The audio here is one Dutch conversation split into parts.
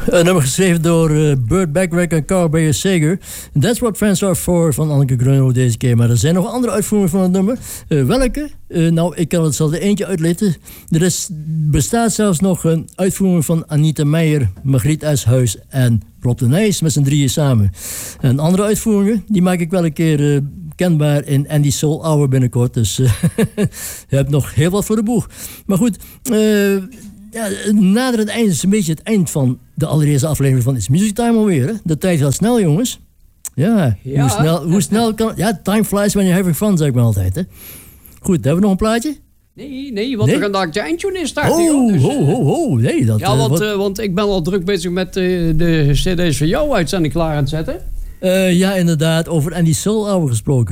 Een nummer geschreven door Burt Bacharach en Carl Bayer Sager. That's What Friends Are For van Anneke Grunlo deze keer. Maar er zijn nog andere uitvoeringen van het nummer. Welke? Nou, ik kan het zelf er eentje uitlichten. Er bestaat zelfs nog een uitvoering van Anita Meijer, Margriet Eshuis en Rob de Nijs met z'n drieën samen. En andere uitvoeringen, die maak ik wel een keer kenbaar in Andy Soul Hour binnenkort. Dus je hebt nog heel wat voor de boeg. Maar goed, nader het einde is een beetje het eind van de allereerste aflevering van It's Music Time alweer. Hè? De tijd gaat snel, jongens. Ja. Hoe snel kan... Ja, time flies when you're having fun, zeg ik maar altijd. Hè? Goed, hebben we nog een plaatje? Nee, want we gaan daar de eindtune in starten. Nee, dat... Want ik ben al druk bezig met de cd's van jou uitzending klaar aan het zetten. Ja, inderdaad, over Andy Soul Hour gesproken.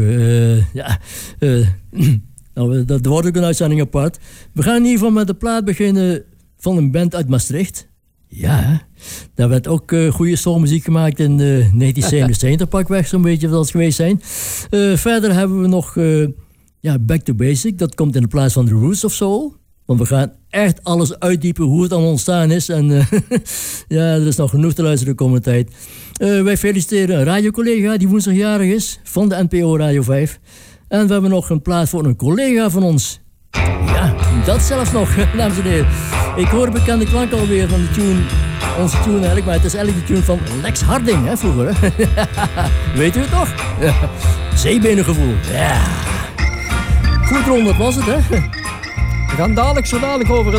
Nou, dat wordt ook een uitzending apart. We gaan in ieder geval met de plaat beginnen van een band uit Maastricht. Ja, daar werd ook goede soulmuziek gemaakt in 1977 pakweg, zo'n beetje wat het geweest zijn. Verder hebben we nog Back to Basic. Dat komt in de plaats van The Roots of Soul. Want we gaan echt alles uitdiepen hoe het allemaal ontstaan is. En er is nog genoeg te luisteren de komende tijd. Wij feliciteren een radiocollega die woensdag jarig is van de NPO Radio 5. En we hebben nog een plaat voor een collega van ons. Ja, dat zelfs nog, dames en heren. Ik hoor de bekende klank alweer van de tune, onze tune eigenlijk, maar het is eigenlijk de tune van Lex Harding, hè, vroeger. Hè? Weet u het toch? Ja. Zeebenengevoel. Ja. Goed Ron, dat was het, hè? We gaan dadelijk over